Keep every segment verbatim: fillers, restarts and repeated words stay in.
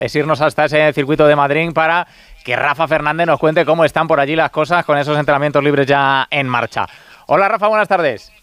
es irnos hasta ese circuito de Madrid para que Rafa Fernández nos cuente cómo están por allí las cosas con esos entrenamientos libres ya en marcha. Hola Rafa, buenas tardes.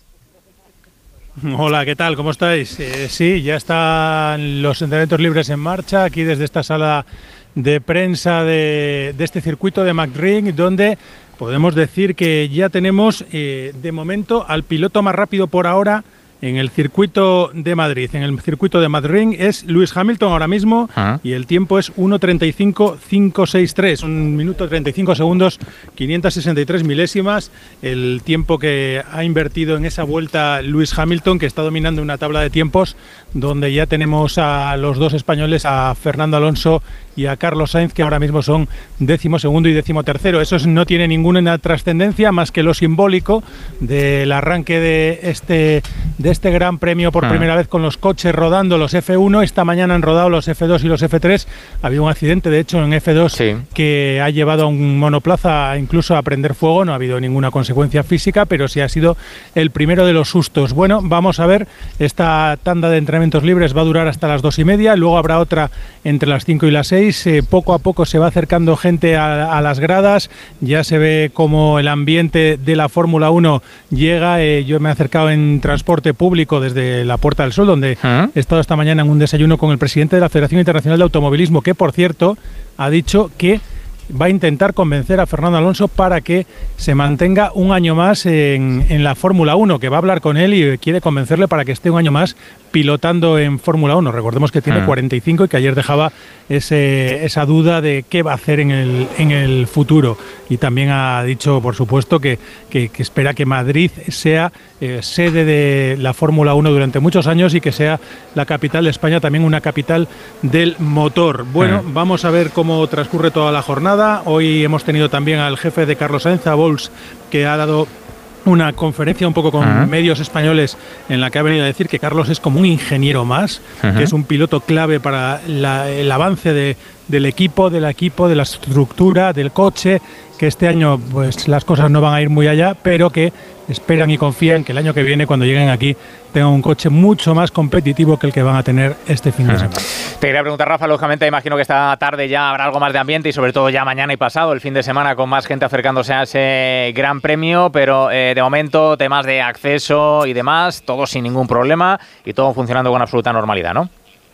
Hola, ¿qué tal? ¿Cómo estáis? Eh, sí, ya están los entrenamientos libres en marcha aquí desde esta sala de prensa de, de este circuito de McRing, donde podemos decir que ya tenemos eh, de momento al piloto más rápido por ahora en el circuito de Madrid. En el circuito de Madrid es Lewis Hamilton ahora mismo ¿Ah? y el tiempo es uno treinta y cinco cinco sesenta y tres, un minuto treinta y cinco segundos, quinientos sesenta y tres milésimas, el tiempo que ha invertido en esa vuelta Lewis Hamilton, que está dominando una tabla de tiempos donde ya tenemos a los dos españoles, a Fernando Alonso y a Carlos Sainz, que ahora mismo son décimo segundo y décimo tercero. Eso no tiene ninguna trascendencia más que lo simbólico del arranque de este, de este gran premio por ah. primera vez con los coches rodando, los F uno. Esta mañana han rodado los F dos y los F tres. Había un accidente, de hecho, en F dos sí. que ha llevado a un monoplaza incluso a prender fuego. No ha habido ninguna consecuencia física, pero sí ha sido el primero de los sustos. Bueno, vamos a ver, esta tanda de entrenamientos libres va a durar hasta las dos y media, luego habrá otra entre las cinco y las seis. Eh, poco a poco se va acercando gente a, a las gradas, ya se ve como el ambiente de la Fórmula uno llega. Eh, yo me he acercado en transporte público desde la Puerta del Sol, donde ¿Ah? he estado esta mañana en un desayuno con el presidente de la Federación Internacional de Automovilismo, que por cierto ha dicho que va a intentar convencer a Fernando Alonso para que se mantenga un año más en, en la Fórmula uno, que va a hablar con él y quiere convencerle para que esté un año más pilotando en Fórmula uno. Recordemos que tiene ah. cuarenta y cinco y que ayer dejaba ese, esa duda de qué va a hacer en el, en el futuro. Y también ha dicho, por supuesto, que, que, que espera que Madrid sea eh, sede de la Fórmula uno durante muchos años y que sea la capital de España, también una capital del motor. Bueno, ah. vamos a ver cómo transcurre toda la jornada. Hoy hemos tenido también al jefe de Carlos Sainz, a Bols, que ha dado una conferencia un poco con uh-huh. medios españoles en la que ha venido a decir que Carlos es como un ingeniero más, uh-huh. que es un piloto clave para la, el avance de, del equipo, del equipo, de la estructura, del coche, que este año pues las cosas no van a ir muy allá, pero que esperan y confían que el año que viene, cuando lleguen aquí, tengan un coche mucho más competitivo que el que van a tener este fin de semana. Te quería preguntar, Rafa, lógicamente imagino que esta tarde ya habrá algo más de ambiente y sobre todo ya mañana y pasado, el fin de semana, con más gente acercándose a ese gran premio, pero eh, de momento temas de acceso y demás, todo sin ningún problema y todo funcionando con absoluta normalidad, ¿no?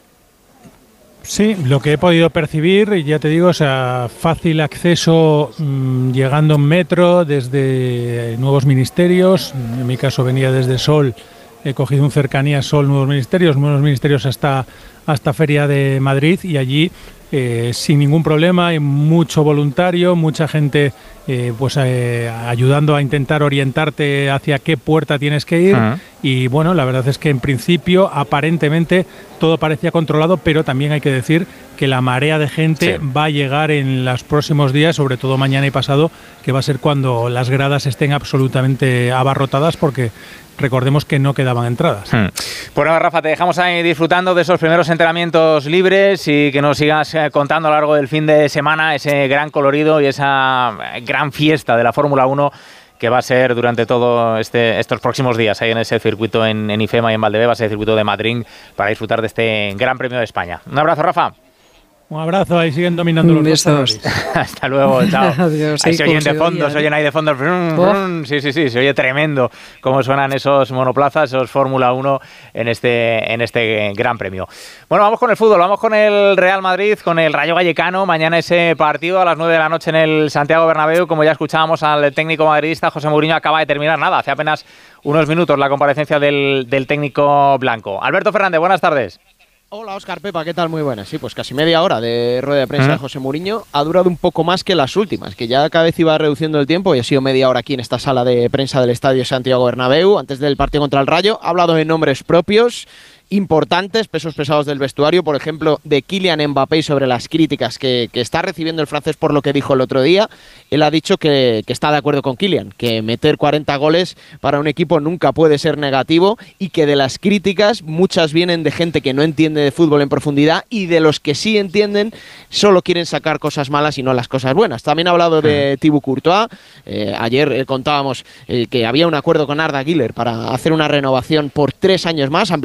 Sí, lo que he podido percibir, ya te digo, o sea, fácil acceso mmm, llegando en metro desde Nuevos Ministerios. En mi caso venía desde Sol, he cogido un cercanía Sol Nuevos Ministerios, Nuevos Ministerios hasta, hasta Feria de Madrid, y allí eh, sin ningún problema, hay mucho voluntario, mucha gente eh, pues eh, ayudando a intentar orientarte hacia qué puerta tienes que ir. Uh-huh. Y bueno, la verdad es que en principio aparentemente todo parecía controlado, pero también hay que decir que la marea de gente sí. va a llegar en los próximos días, sobre todo mañana y pasado, que va a ser cuando las gradas estén absolutamente abarrotadas, porque recordemos que no quedaban entradas. Hmm. Bueno, Rafa, te dejamos ahí disfrutando de esos primeros entrenamientos libres y que nos sigas contando a lo largo del fin de semana ese gran colorido y esa gran fiesta de la Fórmula uno que va a ser durante todo este, estos próximos días ahí en ese circuito en, en IFEMA y en Valdebebas, ese circuito de Madrid, para disfrutar de este Gran Premio de España. Un abrazo, Rafa. Un abrazo, ahí siguen dominando los Besos. Hasta luego, chao. Adiós, ahí sí, se oyen de se fondo, oye, se oyen ahí de fondo. Brum, brum. Sí, sí, sí, se oye tremendo cómo suenan esos monoplazas, esos Fórmula uno en este, en este Gran Premio. Bueno, vamos con el fútbol, vamos con el Real Madrid, con el Rayo Vallecano. Mañana ese partido a las nueve de la noche en el Santiago Bernabéu. Como ya escuchábamos al técnico madridista, José Mourinho acaba de terminar nada, hace apenas unos minutos la comparecencia del, del técnico blanco. Alberto Fernández, buenas tardes. Hola, Óscar, Pepa, ¿qué tal? Muy buenas. Sí, pues casi media hora de rueda de prensa ¿Eh? de José Mourinho. Ha durado un poco más que las últimas, que ya cada vez iba reduciendo el tiempo y ha sido media hora aquí en esta sala de prensa del Estadio Santiago Bernabéu, antes del partido contra el Rayo. Ha hablado de nombres propios importantes, pesos pesados del vestuario, por ejemplo, de Kylian Mbappé, sobre las críticas que, que está recibiendo el francés por lo que dijo el otro día. Él ha dicho que, que está de acuerdo con Kylian, que meter cuarenta goles para un equipo nunca puede ser negativo, y que de las críticas muchas vienen de gente que no entiende de fútbol en profundidad, y de los que sí entienden solo quieren sacar cosas malas y no las cosas buenas. También ha hablado de Thibaut Courtois. Eh, ayer eh, contábamos eh, que había un acuerdo con Arda Güler para hacer una renovación por tres años más, ampliación de contrato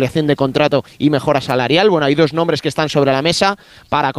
contrato y mejora salarial. Bueno, hay dos nombres que están sobre la mesa para